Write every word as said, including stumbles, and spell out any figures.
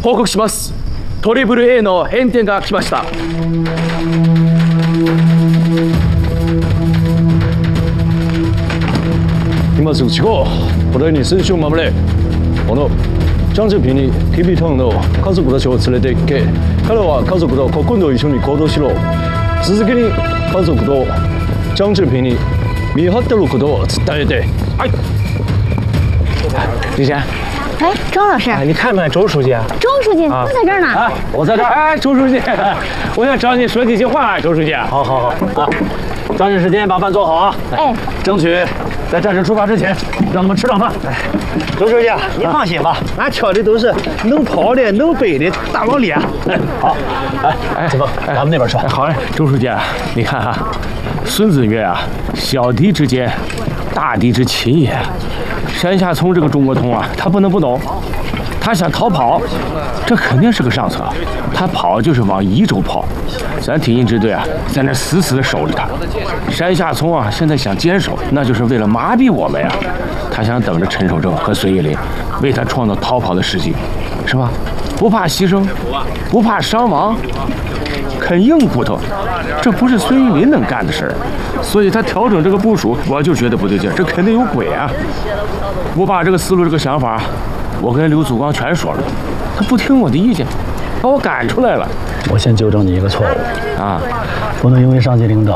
報告します。トリプル A の変点が来ました。 今すぐ地方、これに選手を守れ。この張志平にキビトンの家族たちを連れて行け。彼は家族と今度一緒に行動しろ。続けに家族と張志平に見張ってることを伝えて。 はい。 李贤。 哎，周老师， 哎，你看没看周书记啊？ 周书记他在这儿呢。 啊，我在这儿。 哎，周书记，我想找你说几句话，周书记。 好好好啊，抓紧时间把饭做好啊！ 哎， 争取在战士出发之前让他们吃上饭。周书记，你放心吧，俺挑的都是能跑的、能背的大老脸。好，哎哎，子枫，咱们那边吃。 好嘞，周书记，你看哈，孙子曰啊，小敌之坚，大敌之擒也。 山下聪这个中国通啊，他不能不懂。他想逃跑，这肯定是个上策。他跑就是往宜州跑，咱挺进支队啊，在那死死的守着他。山下聪啊，现在想坚守，那就是为了麻痹我们呀。他想等着陈守正和隋玉林，为他创造逃跑的时机，是吧？不怕牺牲，不怕伤亡，啃硬骨头，这不是孙玉林能干的事儿。所以他调整这个部署，我就觉得不对劲，这肯定有鬼啊！我把这个思路、这个想法，我跟刘祖光全说了，他不听我的意见，把我赶出来了。 我先纠正你一个错误啊， 不能因为上级领导